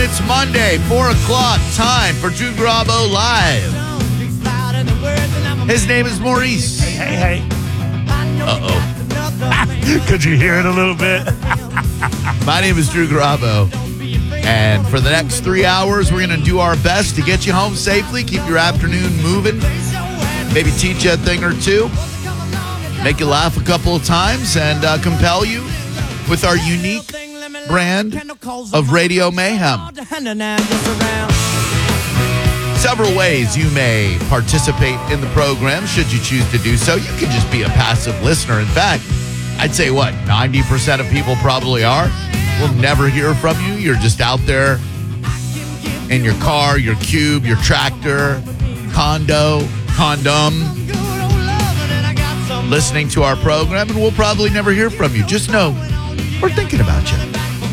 It's Monday, 4 o'clock, time for Drew Garabo Live. His name is Maurice. Hey. Uh-oh. Could you hear it a little bit? My name is Drew Garabo. And for the next 3 hours, we're going to do our best to get you home safely, keep your afternoon moving, maybe teach you a thing or two, make you laugh a couple of times, and compel you with our unique brand of Radio Mayhem. Several ways you may participate in the program should you choose to do so. You can just be a passive listener. In fact, I'd say 90% of people probably are. We'll never hear from you. You're just out there in your car, your cube, your tractor, condom, listening to our program, and we'll probably never hear from you. Just know we're thinking about you.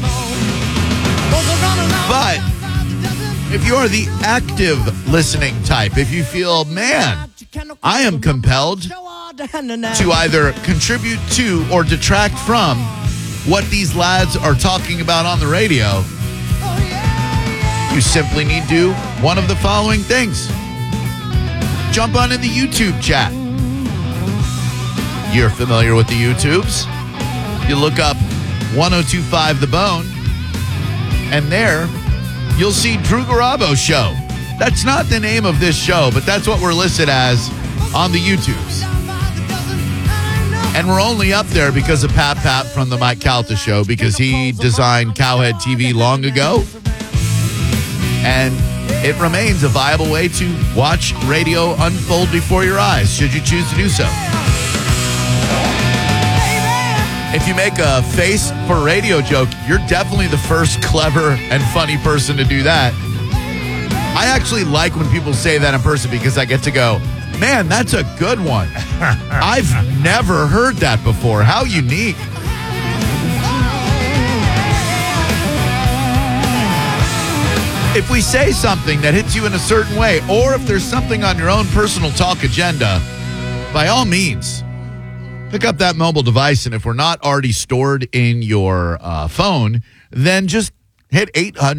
But if you are the active listening type, if you feel, man, I am compelled to either contribute to or detract from what these lads are talking about on the radio, you simply need to do one of the following things. Jump on in the YouTube chat. You're familiar with the YouTubes. You look up 1025 The Bone, and there you'll see Drew Garabo Show. That's not the name of this show, but that's what we're listed as on the YouTubes. And we're only up there because of Pat from the Mike Calta Show, because he designed Cowhead TV long ago. And it remains a viable way to watch radio unfold before your eyes, should you choose to do so. If you make a face for radio joke, you're definitely the first clever and funny person to do that. I actually like when people say that in person because I get to go, man, that's a good one. I've never heard that before. How unique. If we say something that hits you in a certain way, or if there's something on your own personal talk agenda, by all means, pick up that mobile device, and if we're not already stored in your phone, then just hit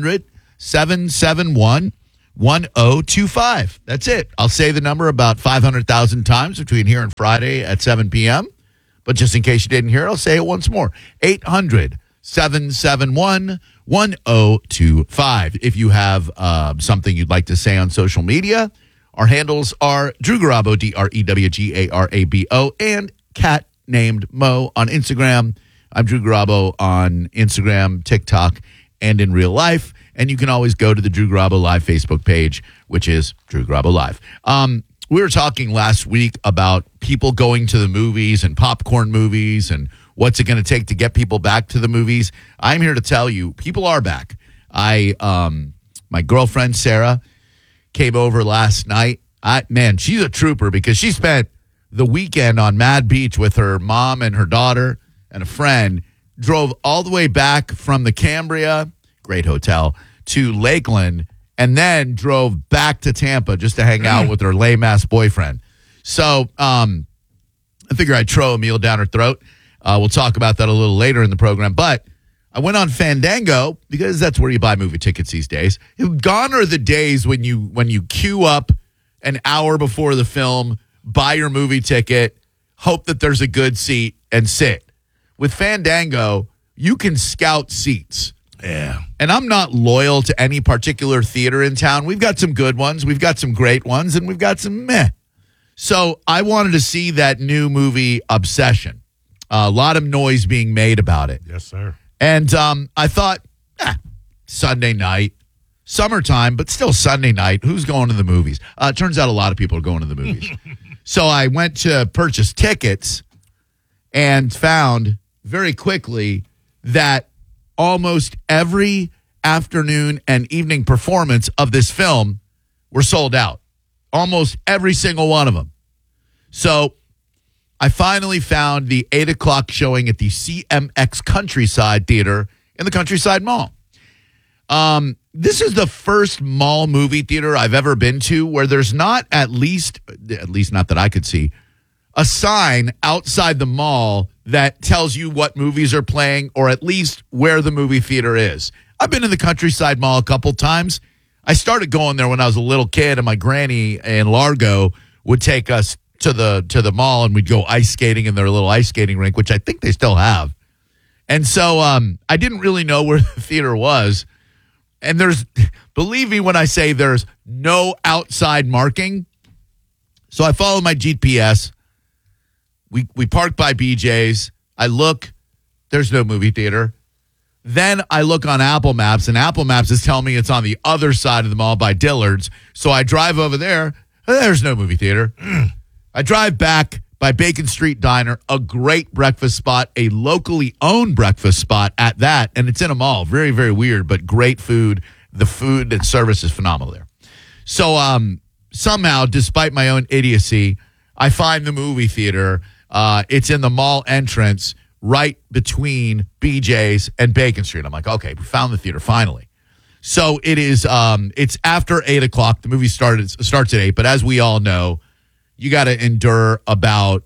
800-771-1025. That's it. I'll say the number about 500,000 times between here and Friday at 7 p.m., but just in case you didn't hear it, I'll say it once more. 800-771-1025. If you have something you'd like to say on social media, our handles are Drew Garabo, DREWGARABO, and Cat named Mo on Instagram. I'm Drew Garabo on Instagram, TikTok, and in real life. And you can always go to the Drew Garabo Live Facebook page, which is Drew Garabo Live. We were talking last week about people going to the movies and popcorn movies and what's it going to take to get people back to the movies. I'm here to tell you, people are back. My girlfriend, Sarah, came over last night. Man, she's a trooper because she spent the weekend on Mad Beach with her mom and her daughter and a friend, drove all the way back from the Cambria, great hotel, to Lakeland, and then drove back to Tampa just to hang out with her lame-ass boyfriend. So I figure I'd throw a meal down her throat. We'll talk about that a little later in the program. But I went on Fandango because that's where you buy movie tickets these days. Gone are the days when you queue up an hour before the film, buy your movie ticket, hope that there's a good seat, and sit. With Fandango, you can scout seats. Yeah. And I'm not loyal to any particular theater in town. We've got some good ones, we've got some great ones, and we've got some meh. So I wanted to see that new movie, Obsession. A lot of noise being made about it. Yes, sir. And I thought, Sunday night, summertime, but still Sunday night. Who's going to the movies? Turns out a lot of people are going to the movies. So I went to purchase tickets and found very quickly that almost every afternoon and evening performance of this film were sold out. Almost every single one of them. So I finally found the 8 o'clock showing at the CMX Countryside Theater in the Countryside Mall. This is the first mall movie theater I've ever been to where there's not at least not that I could see, a sign outside the mall that tells you what movies are playing or at least where the movie theater is. I've been in the Countryside Mall a couple times. I started going there when I was a little kid, and my granny in Largo would take us to the mall, and we'd go ice skating in their little ice skating rink, which I think they still have. And so I didn't really know where the theater was. And believe me when I say there's no outside marking. So I follow my GPS. We park by BJ's. I look, there's no movie theater. Then I look on Apple Maps, and Apple Maps is telling me it's on the other side of the mall by Dillard's. So I drive over there. There's no movie theater. I drive back by Bacon Street Diner, a great breakfast spot, a locally owned breakfast spot at that, and it's in a mall. Very, very weird, but great food. The food and service is phenomenal there. So somehow, despite my own idiocy, I find the movie theater. It's in the mall entrance right between BJ's and Bacon Street. I'm like, okay, we found the theater finally. So it is. It's after 8 o'clock. The movie starts at 8, but as we all know, you got to endure about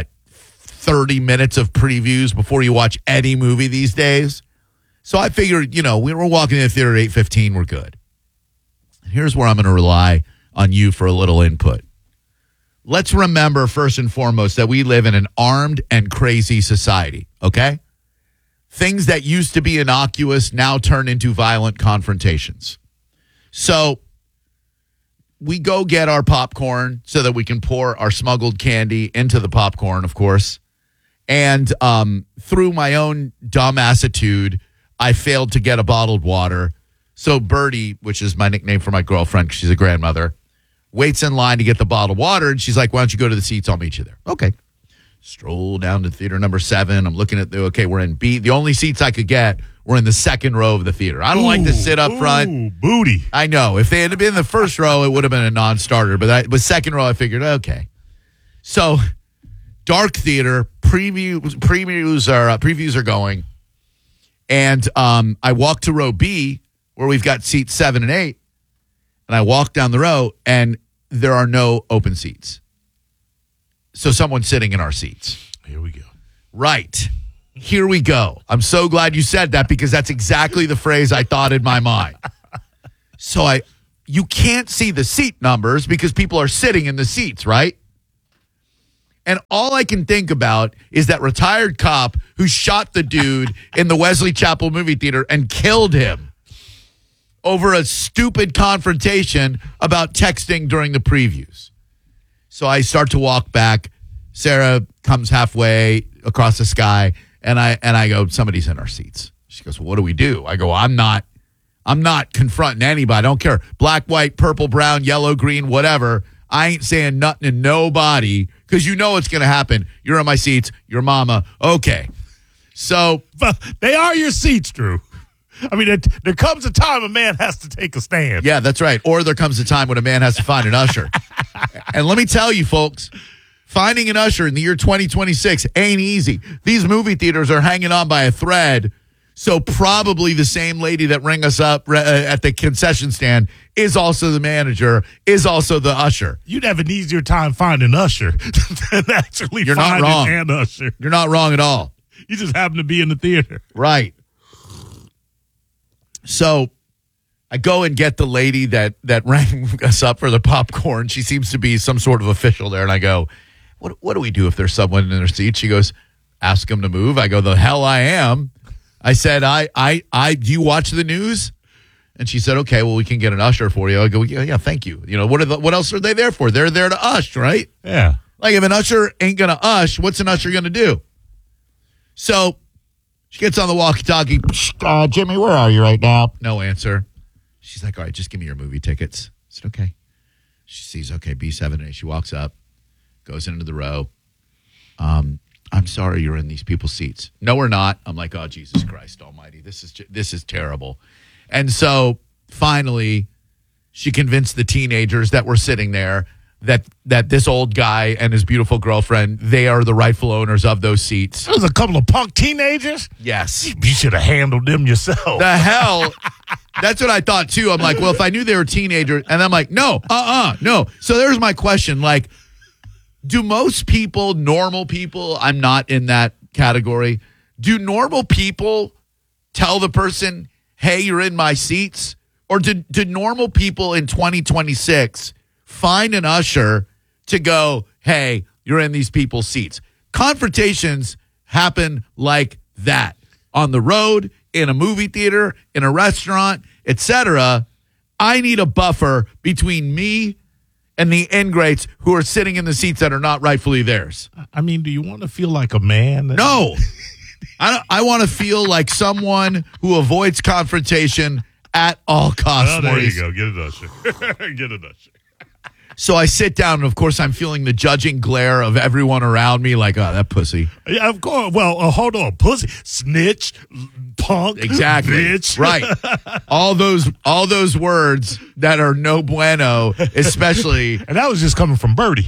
30 minutes of previews before you watch any movie these days. So I figured, we were walking in the theater at 8:15. We're good. Here's where I'm going to rely on you for a little input. Let's remember, first and foremost, that we live in an armed and crazy society, okay? Things that used to be innocuous now turn into violent confrontations. So we go get our popcorn so that we can pour our smuggled candy into the popcorn, of course. And through my own dumbassitude, I failed to get a bottled water. So Birdie, which is my nickname for my girlfriend because she's a grandmother, waits in line to get the bottled water, and she's like, why don't you go to the seats? I'll meet you there. Okay. Stroll down to theater number 7. I'm looking at we're in B. The only seats I could get were in the second row of the theater. I don't like to sit up front. Booty. I know. If they had been in the first row, it would have been a non-starter. But second row, I figured, okay. So, dark theater, previews are going. And I walk to row B, where we've got seats 7 and 8. And I walk down the row, and there are no open seats. So someone's sitting in our seats. Here we go. Right. Here we go. I'm so glad you said that because that's exactly the phrase I thought in my mind. So you can't see the seat numbers because people are sitting in the seats, right? And all I can think about is that retired cop who shot the dude in the Wesley Chapel movie theater and killed him over a stupid confrontation about texting during the previews. So I start to walk back. Sarah comes halfway across the sky, and I go, somebody's in our seats. She goes, well, what do we do? I go, I'm not confronting anybody. I don't care. Black, white, purple, brown, yellow, green, whatever. I ain't saying nothing to nobody because you know what's going to happen. You're in my seats. Your mama. Okay. So. They are your seats, Drew. I mean, there comes a time a man has to take a stand. Yeah, that's right. Or there comes a time when a man has to find an usher. And let me tell you, folks, finding an usher in the year 2026 ain't easy. These movie theaters are hanging on by a thread. So probably the same lady that rang us up at the concession stand is also the manager, is also the usher. You'd have an easier time finding an usher than actually You're finding not wrong. an usher. You're not wrong at all. You just happen to be in the theater. Right. So I go and get the lady that rang us up for the popcorn. She seems to be some sort of official there. And I go, what do we do if there's someone in their seat? She goes, ask them to move. I go, the hell I am. I said, do you watch the news? And she said, okay, well, we can get an usher for you. I go, yeah, thank you. What else are they there for? They're there to ush, right? Yeah. Like if an usher ain't going to ush, what's an usher going to do? So she gets on the walkie-talkie. Jimmy, where are you right now? No answer. She's like, all right, just give me your movie tickets. I said, okay. She sees, okay, B7 and 8. She walks up, goes into the row. I'm sorry you're in these people's seats. No, we're not. I'm like, oh, Jesus Christ almighty. This is terrible. And so finally, she convinced the teenagers that were sitting there that this old guy and his beautiful girlfriend, they are the rightful owners of those seats. There's a couple of punk teenagers? Yes. You should have handled them yourself. The hell? That's what I thought, too. I'm like, well, if I knew they were teenagers, and I'm like, no. So there's my question. Like, do most people, normal people, I'm not in that category, do normal people tell the person, hey, you're in my seats? Or did normal people in 2026 find an usher to go, hey, you're in these people's seats? Confrontations happen like that on the road, in a movie theater, in a restaurant, etc. I need a buffer between me and the ingrates who are sitting in the seats that are not rightfully theirs. I mean, do you want to feel like a man? No. I want to feel like someone who avoids confrontation at all costs. Oh, there Maurice. you go. Get an usher. Get an usher. So I sit down, and of course, I'm feeling the judging glare of everyone around me, like, oh, that pussy. Yeah, of course. Well, hold on. Pussy, snitch, punk, Exactly. bitch. Right. All those words that are no bueno, especially. And that was just coming from Birdie.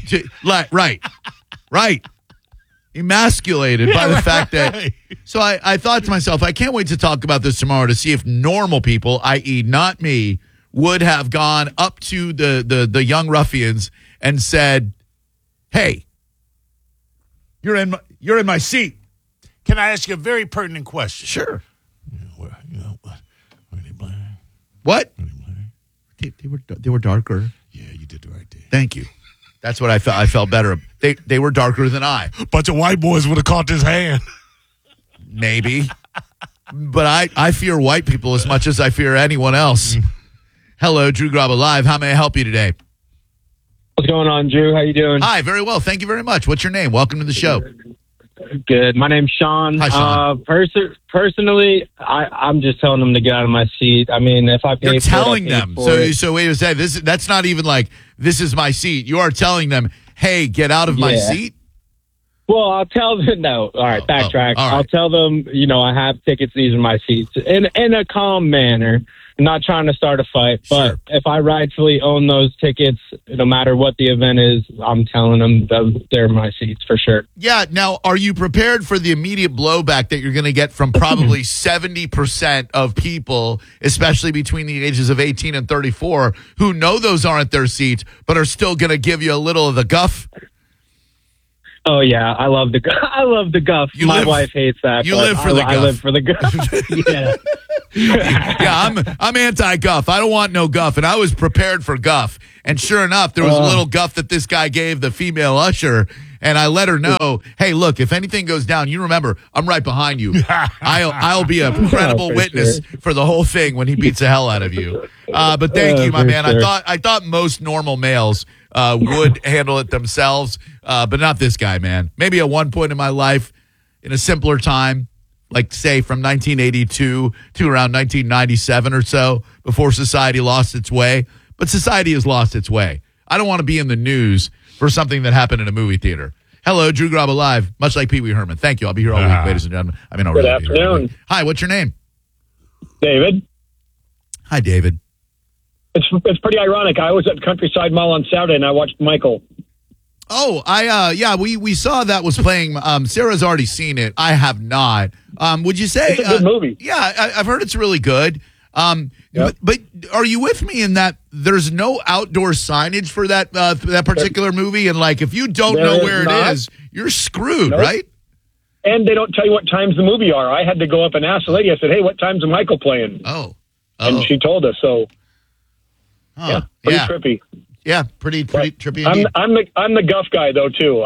Right. Emasculated by the fact that. So I thought to myself, I can't wait to talk about this tomorrow to see if normal people, i.e., not me, would have gone up to the young ruffians and said, "Hey, you're in my seat." Can I ask you a very pertinent question? Sure. Were they black? What? Were they black? They were darker. Yeah, you did the right thing. Thank you. That's what I felt. I felt better. They were darker than I. Bunch of white boys would have caught his hand. Maybe. But I fear white people as much as I fear anyone else. Hello, Drew Grabo Live. How may I help you today? What's going on, Drew? How you doing? Hi, very well. Thank you very much. What's your name? Welcome to the show. Good. My name's Sean. Hi, Sean. Personally, I'm just telling them to get out of my seat. I mean, if I pay You're for telling it, I them. pay for it. So wait a second. That's not even like, this is my seat. You are telling them, hey, get out of my Yeah. seat? Well, I'll tell them. No, all right, backtrack. all right. I'll tell them. I have tickets. These are my seats, in a calm manner. I'm not trying to start a fight, but Sure. if I rightfully own those tickets, no matter what the event is, I'm telling them that they're my seats for sure. Yeah. Now, are you prepared for the immediate blowback that you're going to get from probably 70% of people, especially between the ages of 18 and 34, who know those aren't their seats, but are still going to give you a little of the guff? Oh yeah, I love the guff. My wife hates that. You but live for the guff. I live for the guff. Yeah. Yeah, I'm anti-guff. I don't want no guff, and I was prepared for guff. And sure enough, there was a little guff that this guy gave the female usher, and I let her know, hey, look, if anything goes down, you remember, I'm right behind you. I'll be a credible for witness for the whole thing when he beats the hell out of you. But thank you, my for man. sure. I thought most normal males would handle it themselves, but not this guy, man. Maybe at one point in my life, in a simpler time, like say from 1982 to around 1997 or so, before society lost its way. But society has lost its way. I don't want to be in the news for something that happened in a movie theater. Hello, Drew Grabo Live, much like Pee Wee Herman. Thank you. I'll be here all week, ladies and gentlemen. I mean, I'll Good really be here all afternoon. week. Hi, what's your name? David. Hi, David. It's pretty ironic. I was at Countryside Mall on Saturday and I watched Michael. Oh, we saw that was playing. Sarah's already seen it. I have not. Would you say It's a good movie. Yeah, I've heard it's really good. Yep. But are you with me in that there's no outdoor signage for that particular movie, and like if you don't There know is where not. it is, you're screwed, Nope. right? And they don't tell you what times the movie are. I had to go up and ask the lady. I said, hey, what time's Michael playing? Oh, And she told us. So, Huh. pretty yeah, trippy. yeah, pretty trippy indeed. I'm the guff guy, though, too.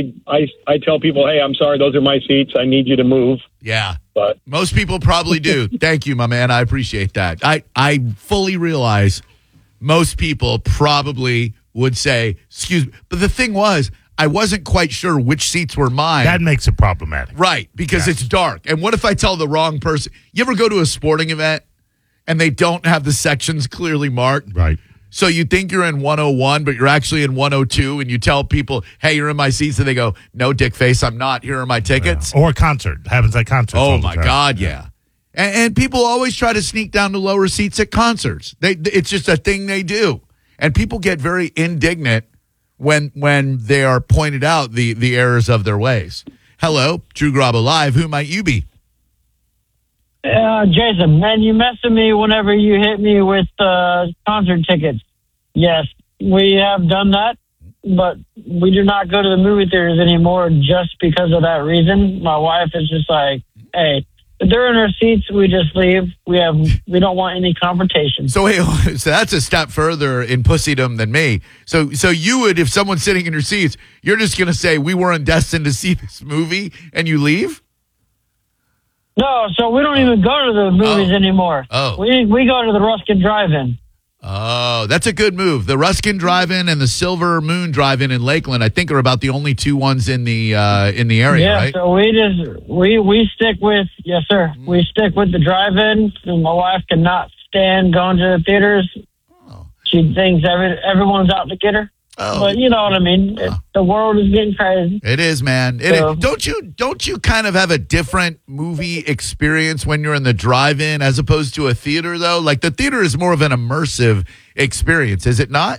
I tell people, hey, I'm sorry, those are my seats. I need you to move. Yeah. But Most people probably do. Thank you, my man. I appreciate that. I fully realize most people probably would say, excuse me. But the thing was, I wasn't quite sure which seats were mine. That makes it problematic. Right, because it's dark. And what if I tell the wrong person? You ever go to a sporting event and they don't have the sections clearly marked? Right. So you think you're in 101, but you're actually in 102, and you tell people, hey, you're in my seats, and they go, no, dickface, I'm not. Here are my tickets. Or a concert. Happens at concerts. Oh, all the my time. God, yeah. And people always try to sneak down to lower seats at concerts. It's just a thing they do. And people get very indignant when they are pointed out the errors of their ways. Hello, Drew Grabo Live. Who might you be? Jason, man, you messed with me whenever you hit me with concert tickets. Yes, we have done that, but we do not go to the movie theaters anymore just because of that reason. My wife is just like, hey, if they're in our seats, we just leave. We don't want any confrontation. So wait, so that's a step further in pussydom than me. So you would, if someone's sitting in your seats, you're just going to say we weren't destined to see this movie, and you leave? No, so we don't even go to the movies anymore. Oh. We go to the Ruskin Drive-In. Oh, that's a good move. The Ruskin Drive-In and the Silver Moon Drive-In in Lakeland, I think, are about the only two ones in the area, Yeah, right? so we stick with, yes, sir. We stick with the drive-in. My wife cannot stand going to the theaters. Oh. She thinks everyone's out to get her. Oh. But you know what I mean. The world is getting crazy. It is, man. Don't you kind of have a different movie experience when you're in the drive-in as opposed to a theater, though? Like, the theater is more of an immersive experience, is it not?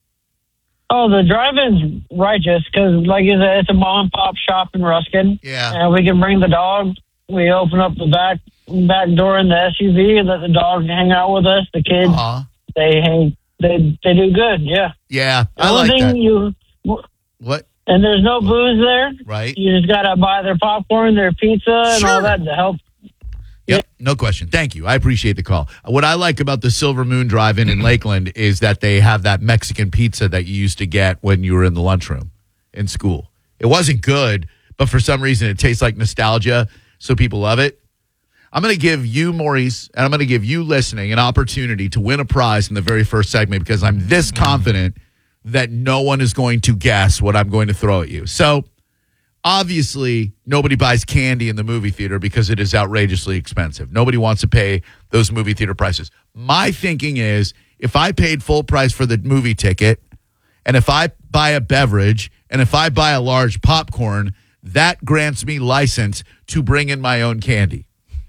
Oh, the drive-in's righteous because, like you said, it's a mom-and-pop shop in Ruskin. Yeah. And we can bring the dog. We open up the back door in the SUV and let the dog hang out with us. The kids, they hang. They do good, yeah. Yeah, The I only like thing that. What? And there's no booze there. Right. You just got to buy their popcorn, their pizza, and all that to help. Yep, no question. Thank you. I appreciate the call. What I like about the Silver Moon Drive-In in Lakeland is that they have that Mexican pizza that you used to get when you were in the lunchroom in school. It wasn't good, but for some reason it tastes like nostalgia, so people love it. I'm going to give you, Maurice, and I'm going to give you listening an opportunity to win a prize in the very first segment because I'm this confident that no one is going to guess what I'm going to throw at you. So, obviously, nobody buys candy in the movie theater because it is outrageously expensive. Nobody wants to pay those movie theater prices. My thinking is if I paid full price for the movie ticket, and if I buy a beverage, and if I buy a large popcorn, that grants me license to bring in my own candy.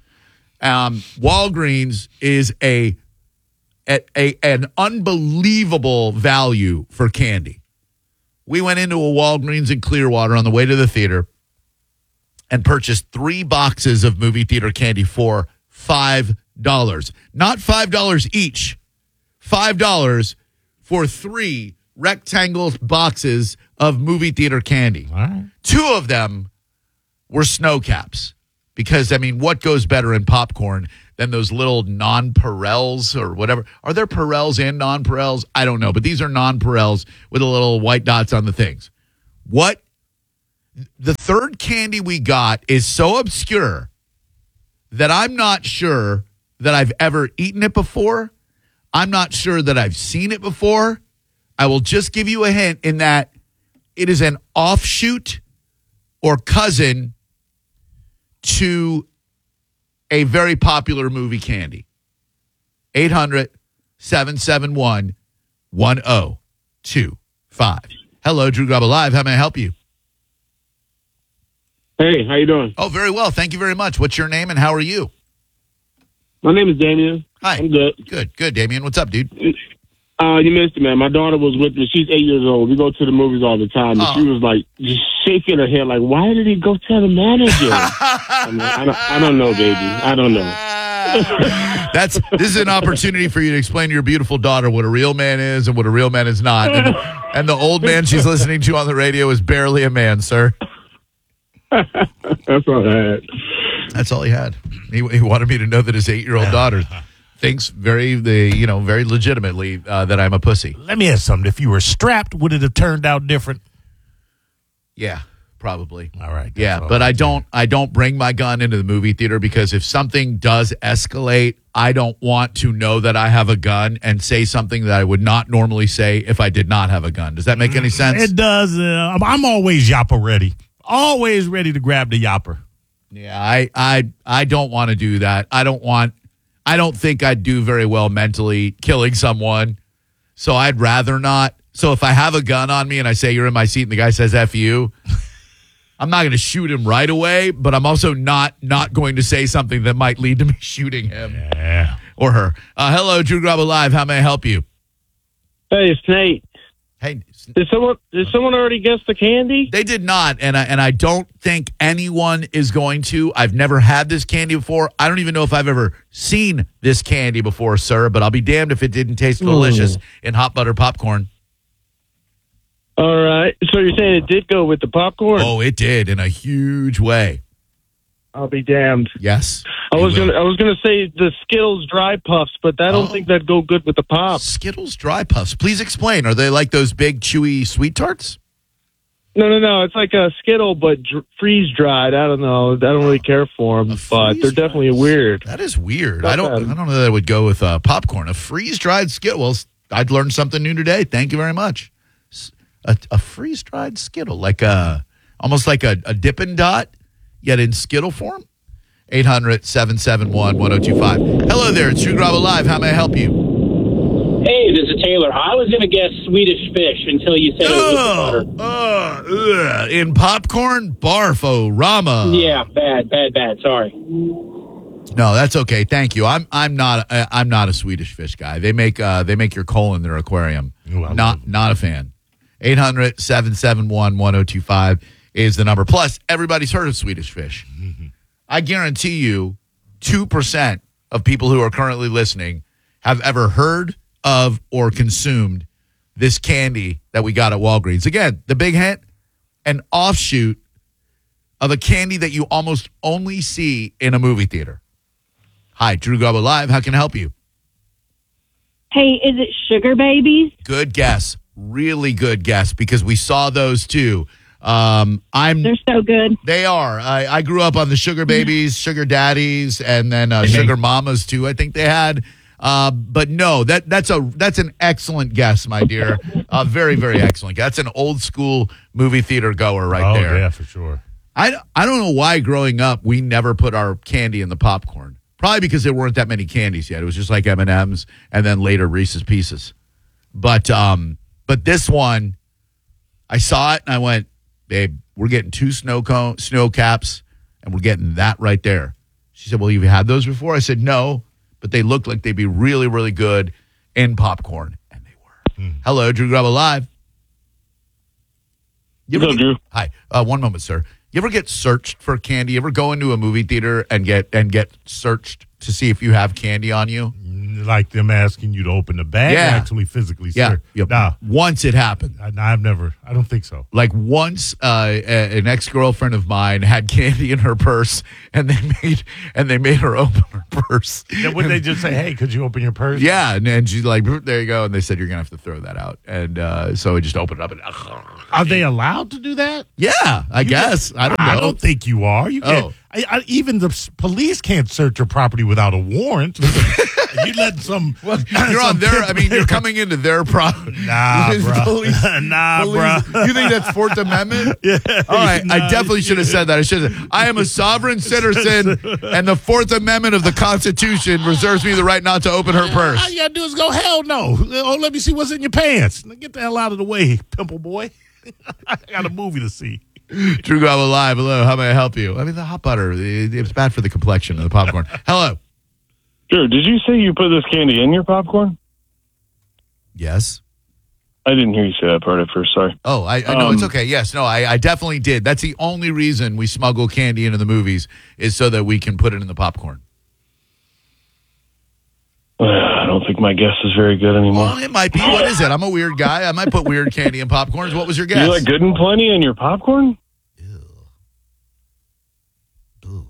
Walgreens is an unbelievable value for candy. We went into a Walgreens in Clearwater on the way to the theater and purchased 3 boxes of movie theater candy for $5. Not $5 each. $5 for 3 rectangle boxes of movie theater candy. All right. 2 of them were snow caps. Because, I mean, what goes better in popcorn than those little nonpareils or whatever? Are there Perels and nonpareils? I don't know. But these are nonpareils with the little white dots on the things. What? The third candy we got is so obscure that I'm not sure that I've ever eaten it before. I'm not sure that I've seen it before. I will just give you a hint in that it is an offshoot or cousin to a very popular movie candy. 800-771-1025. Hello, Drew Garabo Live. How may I help you? Hey, how you doing? Oh, very well. Thank you very much. What's your name and how are you? My name is Damien. Hi. I'm good. Good, Damien. What's up, dude? You missed it, man. My daughter was with me. She's 8 years old. We go to the movies all the time. And she was like just shaking her head like, why did he go tell the manager? I don't know, baby. I don't know. This is an opportunity for you to explain to your beautiful daughter what a real man is and what a real man is not. And the old man she's listening to on the radio is barely a man, sir. That's all I had. That's all he had. He wanted me to know that his 8-year-old daughter thinks very legitimately that I'm a pussy. Let me ask something. If you were strapped, would it have turned out different? Yeah, probably. All right. Yeah, but I don't bring my gun into the movie theater because if something does escalate, I don't want to know that I have a gun and say something that I would not normally say if I did not have a gun. Does that make any sense? It does. I'm always yapper ready. Always ready to grab the yapper. Yeah, I don't want to do that. I don't think I'd do very well mentally killing someone, so I'd rather not. So if I have a gun on me and I say you're in my seat and the guy says F you, I'm not going to shoot him right away, but I'm also not going to say something that might lead to me shooting him or her. Hello, Drew Garabo Live. How may I help you? Hey, it's Nate. Hey, Did someone already guess the candy? they did not, and I don't think anyone is going to. I've never had this candy before. I don't even know if I've ever seen this candy before, sir, but I'll be damned if it didn't taste delicious in hot butter popcorn. All right. So you're saying it did go with the popcorn? Oh, it did in a huge way. I'll be damned. Yes. I was gonna say the Skittles Dry Puffs, but I don't think that'd go good with the Pop. Skittles Dry Puffs. Please explain. Are they like those big, chewy sweet tarts? No. It's like a Skittle, but freeze dried. I don't know. I don't really care for them, but they're definitely weird. That is weird. I don't know that it would go with popcorn. A freeze dried Skittle. Well, I'd learned something new today. Thank you very much. A freeze dried Skittle, like almost like a Dippin' Dot, yet in Skittle form. 800-771-1025. Hello there. It's Drew Garabo Live. How may I help you? Hey, this is Taylor. I was going to guess Swedish fish until you said it was with butter. In popcorn? Barf-o-rama. Yeah, bad. Sorry. No, that's okay. Thank you. I'm not a Swedish fish guy. They make your coal in their aquarium. Ooh, Not a fan. 800-771-1025 is the number. Plus, everybody's heard of Swedish fish. Mm-hmm. I guarantee you 2% of people who are currently listening have ever heard of or consumed this candy that we got at Walgreens. Again, the big hint, an offshoot of a candy that you almost only see in a movie theater. Hi, Drew Garabo Live. How can I help you? Hey, is it Sugar Babies? Good guess. Really good guess, because we saw those too. They're so good. They are. I grew up on the Sugar Babies, Sugar Daddies, and then Sugar Mamas too. I think they had. But no, that's an excellent guess, my dear. Very, very excellent. That's an old school movie theater goer right there. Oh yeah, for sure. I don't know why growing up we never put our candy in the popcorn. Probably because there weren't that many candies yet. It was just like M&Ms and then later Reese's Pieces. But this one, I saw it and I went, babe, we're getting 2 snow caps and we're getting that right there. She said, well, you've had those before? I said, no, but they looked like they'd be really, really good in popcorn. And they were. Hello, Drew Garabo Live. Hello, Drew. Hi. One moment, sir. You ever get searched for candy? You ever go into a movie theater and get searched to see if you have candy on you? Like them asking you to open the bag, actually physically, sir. Yeah. Nah, once it happened. I've never. I don't think so. Like once, an ex-girlfriend of mine had candy in her purse, and they made her open her purse. Yeah, wouldn't they just say, "Hey, could you open your purse?" Yeah, and she's like, "There you go." And they said, "You're gonna have to throw that out." And so I just opened it up and. Are they allowed to do that? Yeah, I guess. I don't know. I don't think you are. You can't. Even the police can't search your property without a warrant. You let some. Well, you're on their. I mean, you're coming into their property. Nah, bro. Police, bro. You think that's Fourth Amendment? Yeah. All right. I definitely should have said that. I should have. I am a sovereign citizen, and the Fourth Amendment of the Constitution reserves me the right not to open her purse. All you gotta do is go, hell no. Oh, let me see what's in your pants. Get the hell out of the way, pimple boy. I got a movie to see. Drew Garabo Live. Hello. How may I help you? I mean, the hot butter. It's bad for the complexion of the popcorn. Hello. Sure. Did you say you put this candy in your popcorn? Yes. I didn't hear you say that part at first. Sorry. Oh, I know. It's okay. Yes. No, I definitely did. That's the only reason we smuggle candy into the movies is so that we can put it in the popcorn. I don't think my guess is very good anymore. Well, it might be. What is it? I'm a weird guy. I might put weird candy in popcorns. What was your guess? You like Good and Plenty in your popcorn? Ew.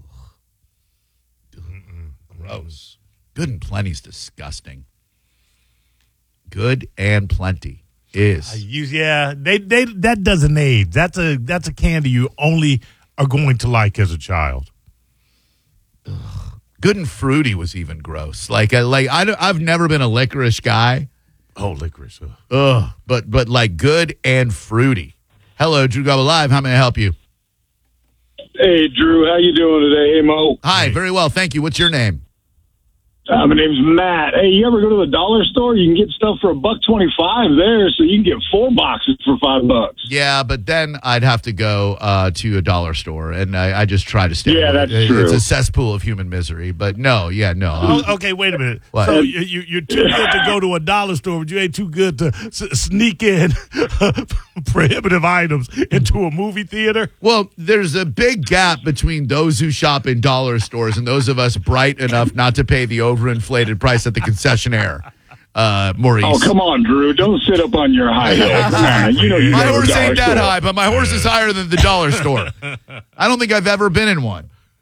Gross. Good and Plenty's disgusting. Good and Plenty is. That doesn't age. That's a candy you only are going to like as a child. Ugh. Good and Fruity was even gross. I've never been a licorice guy. Oh, licorice. Ugh. But like Good and Fruity. Hello, Drew Garabo Live. How may I help you? Hey, Drew. How you doing today? Hey, Mo. Hi. Very well. Thank you. What's your name? My name's Matt. Hey, you ever go to the dollar store? You can get stuff for $1.25 there, so you can get 4 boxes for $5. Yeah, but then I'd have to go to a dollar store, and I just try to stay. Yeah, that's true. It's a cesspool of human misery. But no. Okay, wait a minute. What? So you're too good to go to a dollar store, but you ain't too good to sneak in prohibitive items into a movie theater? Well, there's a big gap between those who shop in dollar stores and those of us bright enough not to pay the overinflated price at the concessionaire. Maurice. Oh, come on, Drew. Don't sit up on your high hill. Come on. You know my horse ain't that high, but my horse is higher than the dollar store. I don't think I've ever been in one.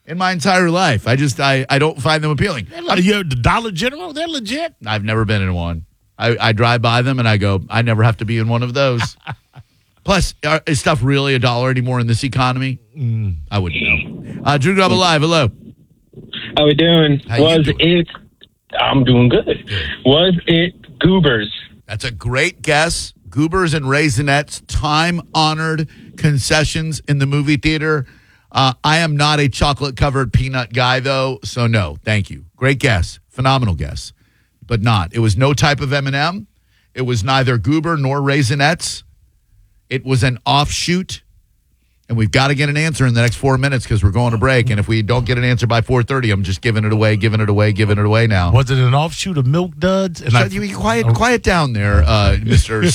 in my entire life. I don't find them appealing. The Dollar General, they're legit. I've never been in one. I drive by them and I go, I never have to be in one of those. Plus, is stuff really $1 anymore in this economy? I wouldn't know. Drew Grub Live, hello. How we doing? I'm doing good. Was it Goobers? That's a great guess. Goobers and Raisinets, time-honored concessions in the movie theater. I am not a chocolate-covered peanut guy, though, so no, thank you. Great guess. Phenomenal guess. But not. It was no type of M&M. It was neither Goober nor Raisinets. It was an offshoot. And we've got to get an answer in the next 4 minutes because we're going to break. And if we don't get an answer by 4:30, I'm just giving it away now. Was it an offshoot of Milk Duds? And you quiet down there, Mr.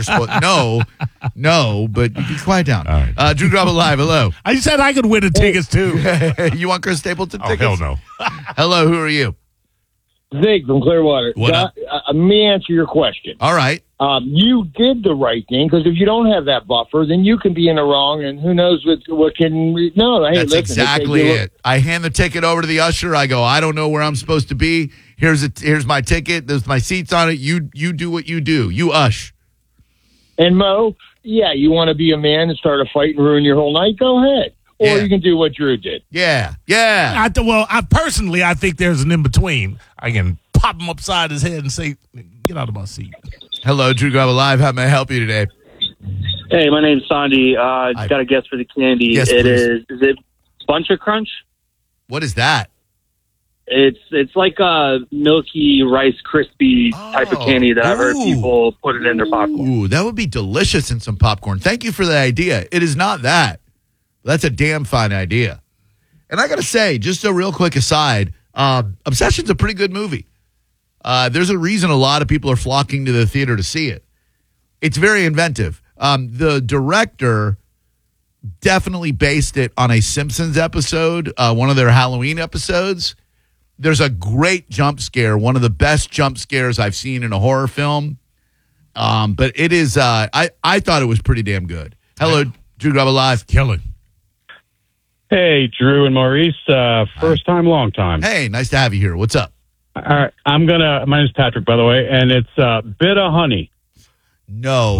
No, but you be quiet down. All right. Drew Grub Live, hello. I said I could win the tickets too. You want Chris Stapleton Oh, tickets? hell no. Hello, who are you? Zig from Clearwater. What up? Let me answer your question. All right. You did the right thing because if you don't have that buffer, then you can be in the wrong, and who knows what can. No, hey, that's listen, exactly it. I hand the ticket over to the usher. I go, I don't know where I'm supposed to be. Here's my ticket. There's my seats on it. You do what you do. You ush. And Mo, yeah, you want to be a man and start a fight and ruin your whole night? Go ahead. Or you can do what Drew did. Yeah. I personally think there's an in-between. I can pop him upside his head and say, get out of my seat. Hello, Drew Grub Live. How may I help you today? Hey, my name's Sandy. Just got a guess for the candy. Yes, Is it Bunch of Crunch? What is that? It's like a milky Rice Krispie type of candy that I've heard people put it in their popcorn. Ooh, that would be delicious in some popcorn. Thank you for the idea. It is not that. That's a damn fine idea. And I got to say, just a real quick aside, Obsession's a pretty good movie. There's a reason a lot of people are flocking to the theater to see it. It's very inventive. The director definitely based it on a Simpsons episode, one of their Halloween episodes. There's a great jump scare, one of the best jump scares I've seen in a horror film. But it is, I thought it was pretty damn good. Hello, Drew Grub Live. Killing. Hey, Drew and Maurice. First time, long time. Hey, nice to have you here. What's up? All right, my name's Patrick, by the way, and it's Bit of Honey. No,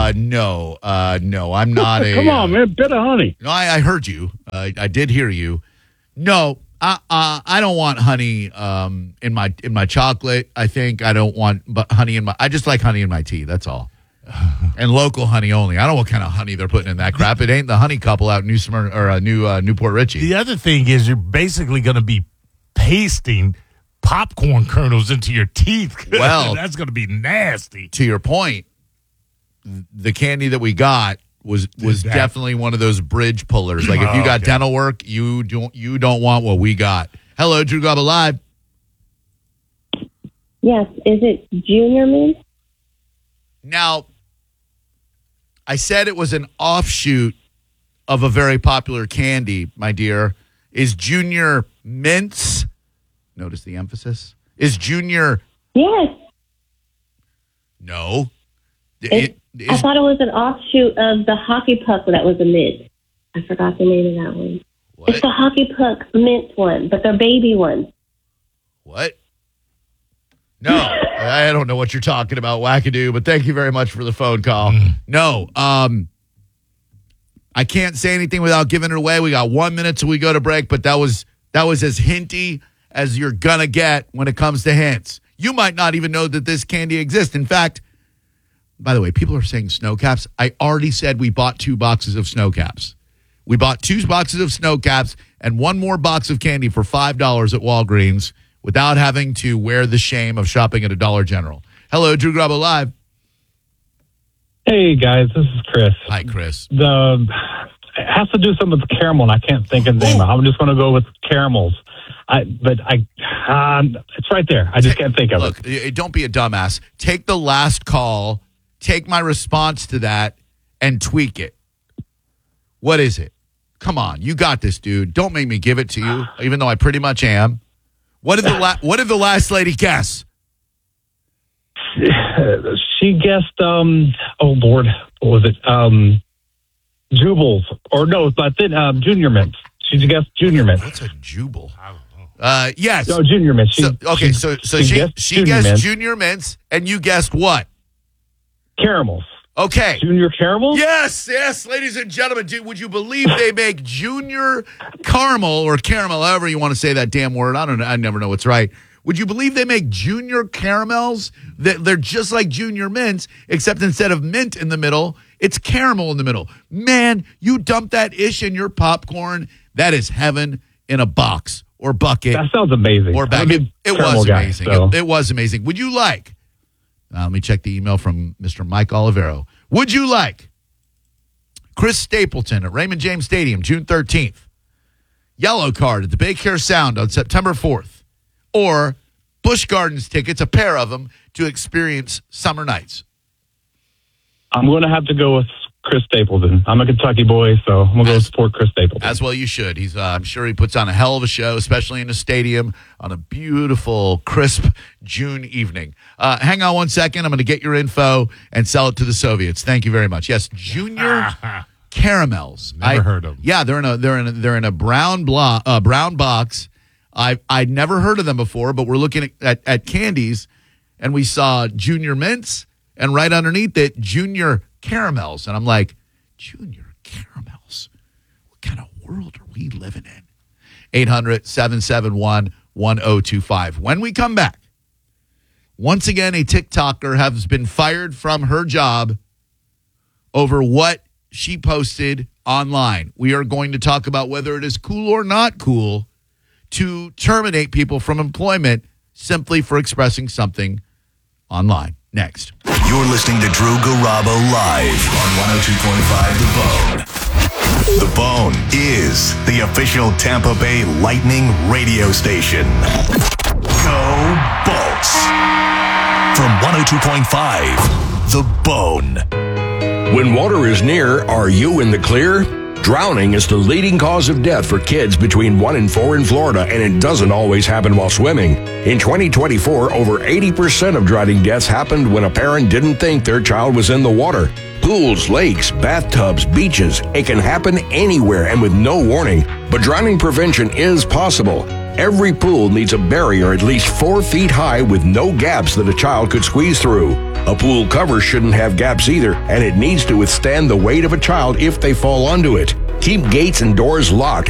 I'm not a... Come on, man, Bit of Honey. No, I heard you. I did hear you. No, I don't want honey in my chocolate. I think I don't want honey in my... I just like honey in my tea, that's all. And local honey only. I don't know what kind of honey they're putting in that crap. It ain't the honey couple out in New Smyrna or Newport Richie. The other thing is you're basically going to be pasting popcorn kernels into your teeth. Well, that's going to be nasty. To your point, the candy that we got was definitely one of those bridge pullers. Like if you got dental work, you don't want what we got. Hello, Drew Grub Live. Yes, is it Junior Mint? Now, I said it was an offshoot of a very popular candy, my dear. Is Junior Mints? Notice the emphasis. Is Junior? Yes. No. I thought it was an offshoot of the Hockey Puck that was a mint. I forgot the name of that one. What? It's the Hockey Puck mint one, but the baby one. What? No, I don't know what you're talking about, wackadoo, but thank you very much for the phone call. No, I can't say anything without giving it away. We got 1 minute till we go to break, but that was as hinty as you're going to get when it comes to hints. You might not even know that this candy exists. In fact, by the way, people are saying snow caps. I already said we bought 2 boxes of snow caps. We bought 2 boxes of snow caps and 1 more box of candy for $5 at Walgreens without having to wear the shame of shopping at a Dollar General. Hello, Drew Grub Live. Hey, guys, this is Chris. Hi, Chris. It has to do something with caramel, and I can't think of the name. I'm just going to go with caramels. It's right there. I just can't think of it. Look, don't be a dumbass. Take the last call, take my response to that, and tweak it. What is it? Come on, you got this, dude. Don't make me give it to you, even though I pretty much am. What did the last lady guess? She guessed, oh, Lord, what was it? Jubiles. Or no, but then Junior Mints. She guessed Junior Mints. What's a Jubal? Yes. No, Junior Mints. So she guessed Junior Mints, and you guessed what? Caramels. Okay. Junior caramels? Yes, ladies and gentlemen. Would you believe they make Junior caramel or caramel, however you want to say that damn word? I don't know. I never know what's right. Would you believe they make Junior caramels? They're just like Junior Mints, except instead of mint in the middle, it's caramel in the middle. Man, you dump that ish in your popcorn. That is heaven in a box or bucket. That sounds amazing. Or bag. It was amazing. It was amazing. Would you like? Let me check the email from Mr. Mike Olivero. Would you like Chris Stapleton at Raymond James Stadium, June 13th? Yellow card at the Bay Care Sound on September 4th. Or Busch Gardens tickets, a pair of them, to experience summer nights? I'm going to have to go with Chris Stapleton. I'm a Kentucky boy, so I'm going to go support Chris Stapleton. As well you should. He's, I'm sure he puts on a hell of a show, especially in a stadium on a beautiful, crisp June evening. Hang on one second. I'm going to get your info and sell it to the Soviets. Thank you very much. Yes, Junior caramels. Never heard of them. Yeah, they're in a brown box. I'd never heard of them before, but we're looking at candies, and we saw Junior Mints, and right underneath it, Junior caramels. And I'm like, Junior caramels? What kind of world are we living in? 800-771-1025. When we come back, once again, a TikToker has been fired from her job over what she posted online. We are going to talk about whether it is cool or not cool to terminate people from employment simply for expressing something online. Next. You're listening to Drew Garabo live on 102.5 The Bone. The Bone is the official Tampa Bay Lightning radio station. Go Bolts. From 102.5 The Bone. When water is near, are you in the clear? Drowning is the leading cause of death for kids between 1 and 4 in Florida, and it doesn't always happen while swimming. In 2024, over 80% of drowning deaths happened when a parent didn't think their child was in the water. Pools, lakes, bathtubs, beaches, it can happen anywhere and with no warning. But drowning prevention is possible. Every pool needs a barrier at least 4 feet high with no gaps that a child could squeeze through. A pool cover shouldn't have gaps either, and it needs to withstand the weight of a child if they fall onto it. Keep gates and doors locked